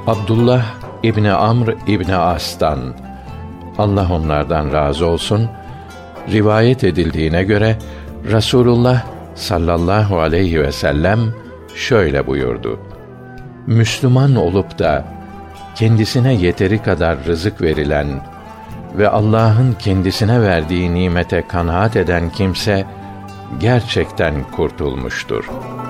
Abdullah İbni Amr İbni As'tan, Allah onlardan razı olsun, rivayet edildiğine göre Rasulullah sallallahu aleyhi ve sellem şöyle buyurdu: Müslüman olup da kendisine yeteri kadar rızık verilen ve Allah'ın kendisine verdiği nimete kanaat eden kimse gerçekten kurtulmuştur.